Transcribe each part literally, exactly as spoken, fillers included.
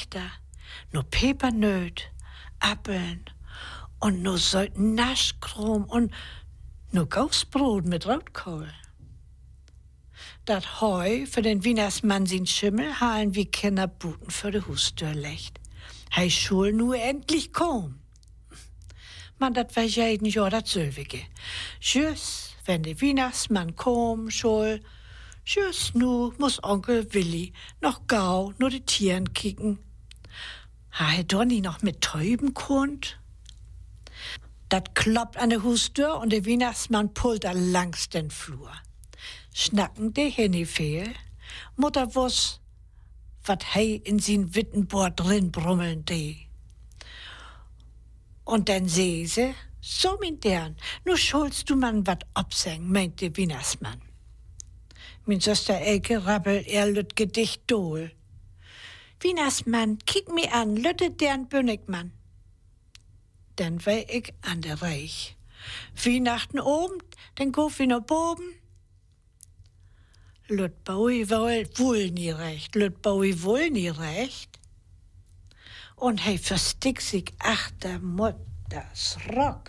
Lichter, nur Pepernöt, Appeln und nur so Naschkrom und nur Gausbrot mit Rotkohl. Dat Heu für den Wienersmann sin Schimmel halen wie Kinder Buten für de Hustür lecht. Hei schul nu endlich kom. Man, dat war jeden Jahr dat Sölwige. Tschüss, wenn de Wienersmann kom schul, tschüss nu muss Onkel Willi noch gau nur de Tieren kicken. Ha he Donny noch mit Täuben konnt? Dat kloppt an de Hustür und de Wienersmann pullt er langs den Flur. Schnacken de Henny fehl, Mutter wuss, wat hei in sin Wittenbord drin brummeln de. Und dann seh se, so min dern, nu schulst du man wat obseng, meint de Wienersmann. Min Söster Elke rabbelt er lüt Gedicht dohl. Wienersmann, kick mi an, lütte dern Bönnigmann. Dann wei ich an der Reich. Weihnachten oben, dann gof wie no boben. Lüt Baui wohl, wohl nie recht, lüt Baui wohl nie recht. Und hei verstick sich achter Mutters Rock.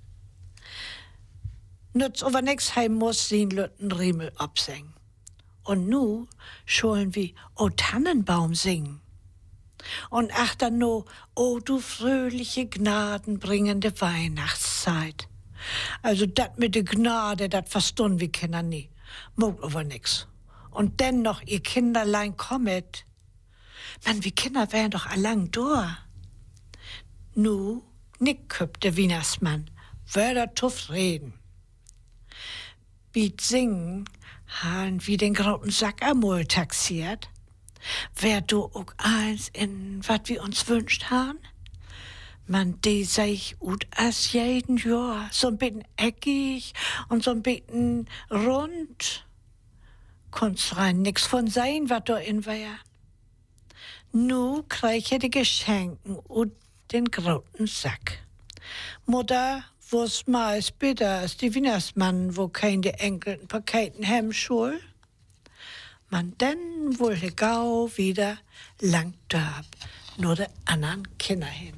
Nütz aber nix, hei muss sin lütten Riemel obseng. Und nu schollen wie O Tannenbaum singen. Und achter no, o du fröhliche gnadenbringende Weihnachtszeit. Also dat mit de Gnade, dat verstun wir Kinder nie. Mogt aber nix. Und denn noch ihr Kinderlein kommet. Man, wie Kinder wären doch allang door. Nu, nick köpt der Wienersmann, wörder tuff reden. Biet singen, han wie den grauten Sack amol taxiert. Wär du auch eins in wat wir uns wünscht han? Man, de seh ich ut as jeden Jahr, so ein bisschen eckig und so ein bisschen rund. Kunst rein nix von sein, wat do in wär. Nu krieg ich die Geschenken und den grauten Sack. Mutter, wo's meis bitter als die Wienersmann, wo kein die enkelten Paketen hem schul. Man denn wohl he gau wieder lang dörb, nur de andern Kinder hin.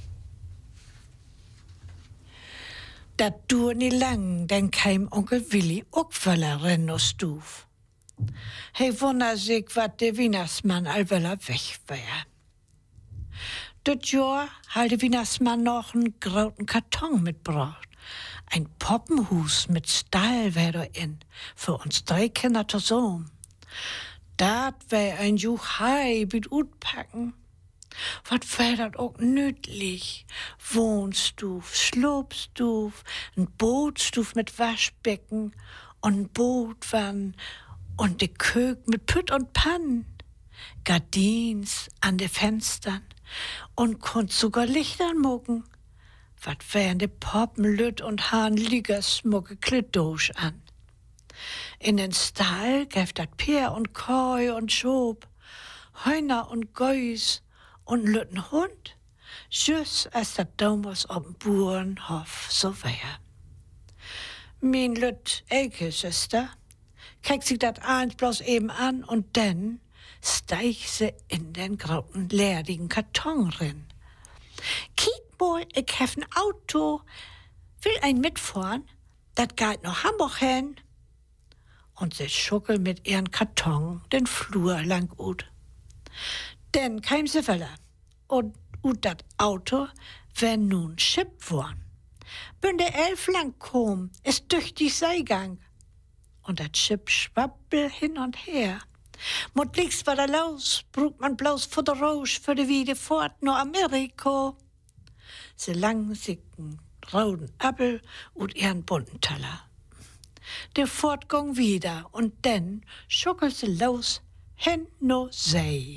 Dat dur nie lang, denn kein Onkel Willi ook völler renno stuf. He wundert sich, wat de Wienersmann allweller weg wär. Dat Jahr hat de Wienersmann noch einen grauten Karton mitbracht. Ein Poppenhus mit Stall wär da in, für uns drei Kinder zusammen. Dat wär ein Juchai mit utpacken. Wat wär dat auch nütlich? Wohnstuf, Schlobstuf, ein Bootstuf mit Waschbecken und ein Bootwann und de Kök mit Pütt und Pann. Gardins an de Fenstern und konnt sogar Lichtern mucken. Wat wären de Poppen lütt und han Liegersmucke Klitdosch an. In den Stall gäft dat Peer und Koi und Schob, Heuner und Gäus und lütten Hund, schüss als dat Domos ob'n Burenhof so wär. Min lütt Elke, Schwester, kriegt sich dat eins bloß eben an und denn steig se in den grauten, leerigen Karton rin. Kiek mal, ich hef ein Auto, will ein mitfahren, dat geht noch Hamburg hin. Und sie schuckel mit ihren Karton den Flur lang ut. Denn keim se weller. Und ut dat Auto wär nun Schipp worn. Bin der elf lang kom, ist tüchtig Seigang. Und dat Schipp schwappel hin und her. Mut liegst war da los, brug man bloß vor der Rausch für de Wiede fort nur Ameriko. Se lang sicken rauden Appel und ihren bunten Teller. Der Fortgang wieder und denn schuckelt se los hin no See.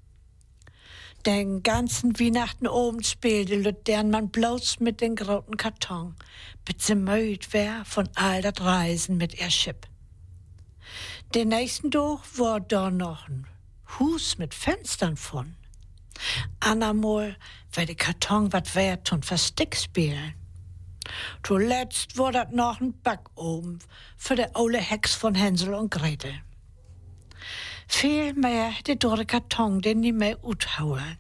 Den ganzen Weihnachten oben spielte lüt deren man bloß mit den grauten Karton, bis se müd wär von all dat Reisen mit ihr Schipp. Den nächsten Tag war da noch ein Hus mit Fenstern von. Anamol wär de Karton wat wert und verstick spielen. Zuletzt war dat noch ein Backofen für de ole Hex von Hänsel und Gretel. Viel mehr hätte der Karton den nie mehr uthauen.